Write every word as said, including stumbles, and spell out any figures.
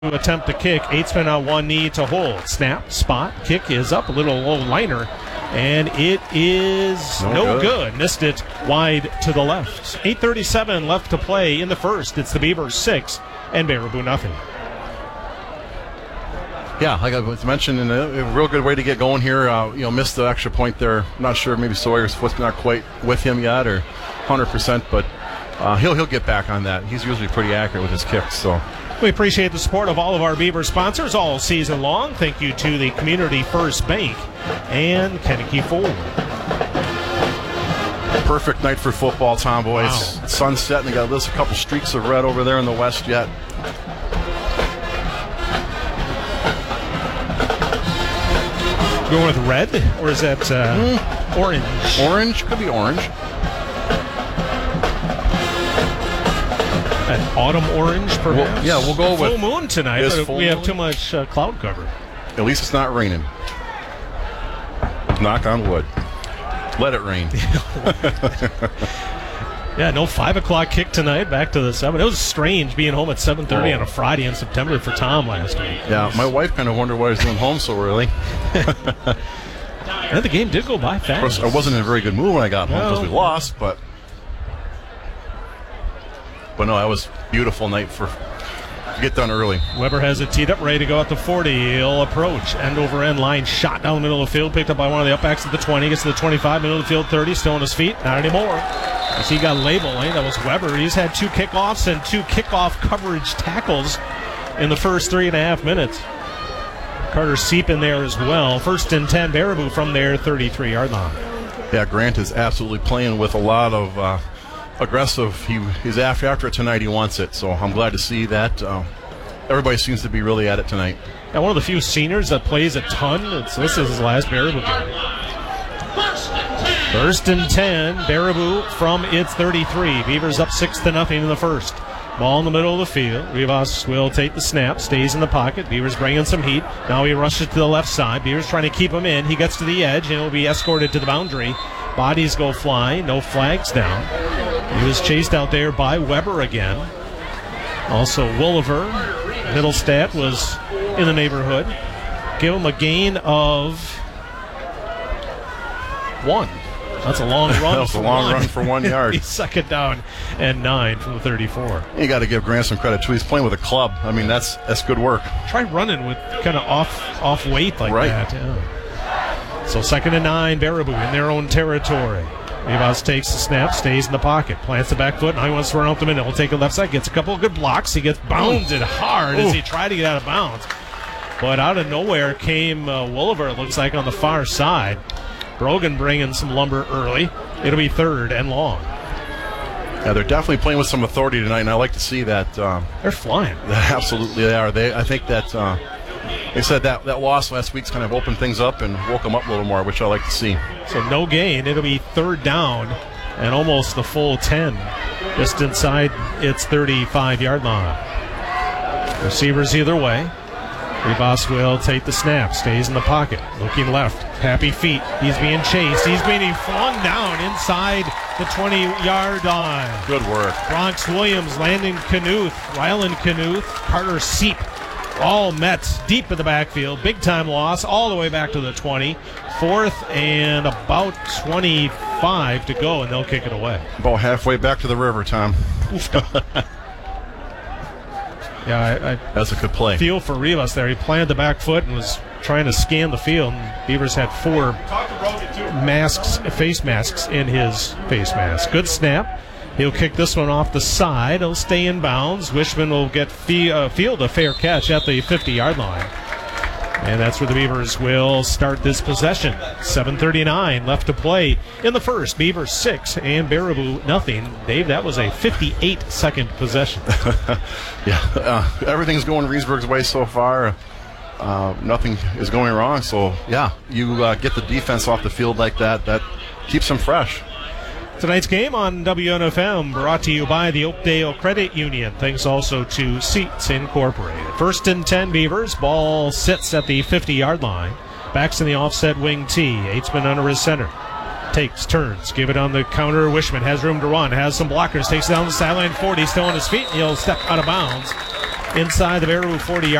attempt the kick. Eitzman on one knee to hold. Snap, spot, kick is up, a little low liner, and it is no, no good. good. Missed it wide to the left. eight thirty-seven left to play in the first. It's the Beavers six and Baraboo nothing. Yeah, like I was mentioning, a, a real good way to get going here. Uh, you know, missed the extra point there. I'm not sure, maybe Sawyer's foot's not quite with him yet, or one hundred percent, but uh, he'll he'll get back on that. He's usually pretty accurate with his kicks, so. We appreciate the support of all of our Beaver sponsors all season long. Thank you to the Community First Bank and Kennedy Ford. Perfect night for football, Tom boys. Wow. Sunset, and they got just a couple streaks of red over there in the west yet. Going with red, or is that uh, mm. orange? Orange, could be orange. An autumn orange, perhaps? Well, yeah, we'll go full with moon tonight, but we have too much uh, cloud cover. At least it's not raining. Knock on wood. Let it rain. Yeah, no five o'clock kick tonight. Back to the seven. It was strange being home at seven thirty oh. on a Friday in September for Tom last week. Yeah, my wife kind of wondered why I was doing home so early. And the game did go by fast. Of course, I wasn't in a very good mood when I got home because no. we lost, but. But no, that was a beautiful night for to get done early. Weber has it teed up, ready to go at the forty. He'll approach. End over end line shot down the middle of the field. Picked up by one of the upbacks at the twenty. Gets to the twenty-five, middle of the field, thirty. Still on his feet. Not anymore. As he got labeled, eh? That was Weber. He's had two kickoffs and two kickoff coverage tackles in the first three and a half minutes. Carter Seep in there as well. First and ten, Baraboo from their thirty-three yard line. Yeah, Grant is absolutely playing with a lot of uh, aggressive. He, he's after, after it tonight. He wants it, so I'm glad to see that. Uh, everybody seems to be really at it tonight. Yeah, one of the few seniors that plays a ton. It's, this is his last Baraboo game. First and ten, Baraboo from its thirty-three. Beavers up six to nothing in the first. Ball in the middle of the field. Rivas will take the snap, stays in the pocket. Beavers bringing some heat. Now he rushes to the left side. Beavers trying to keep him in. He gets to the edge and will be escorted to the boundary. Bodies go flying, no flags down. He was chased out there by Weber again. Also Wolliver, Middlestat was in the neighborhood. Give him a gain of one. That's a long run. That's a long one. run for one yard. He's second down and nine from the thirty-four. You got to give Grant some credit too. He's playing with a club. I mean, that's that's good work. Try running with kind of off off weight like right. that. Yeah. So second and nine, Baraboo in their own territory. Rivas takes the snap, stays in the pocket, plants the back foot. Now he wants to run out the middle. He'll take the left side, gets a couple of good blocks. He gets bounded hard Ooh. as he tried to get out of bounds. But out of nowhere came uh, Wolliver, it looks like, on the far side. Brogan bringing some lumber early. It'll be third and long. Yeah, they're definitely playing with some authority tonight, and I like to see that. Um, they're flying. Absolutely, they are. They, I think that uh, they said that that loss last week's kind of opened things up and woke them up a little more, which I like to see. So no gain. It'll be third down and almost the full ten, just inside its thirty-five yard line. Receivers either way. Rivas will take the snap, stays in the pocket, looking left, happy feet. He's being chased. He's being flung down inside the twenty yard line. Good work. Bronx Williams, Landon Knuth, Ryland Knuth, Carter Seep, all met deep in the backfield. Big time loss all the way back to the twenty. Fourth and about twenty-five to go, and they'll kick it away. About halfway back to the river, Tom. Yeah, I, I that's a good play. Feel for Rivas there. He planted the back foot and was trying to scan the field. And Beavers had four masks, face masks in his face mask. Good snap. He'll kick this one off the side. He'll stay in bounds. Wishman will get fee, uh, field a fair catch at the fifty yard line. And that's where the Beavers will start this possession. seven thirty-nine left to play in the first. Beavers six and Baraboo nothing. Dave, that was a fifty-eight second possession. Yeah, uh, everything's going Reesburg's way so far. Uh, nothing is going wrong. So, yeah, you uh, get the defense off the field like that. That keeps them fresh. Tonight's game on W N F M brought to you by the Oakdale Credit Union. Thanks also to Seats Incorporated. First and ten, Beavers. Ball sits at the fifty yard line. Backs in the offset wing tee. Eitzman under his center. Takes, turns, give it on the counter. Wishman has room to run, has some blockers, takes it down the sideline forty, still on his feet. He'll step out of bounds inside the Baraboo forty-yard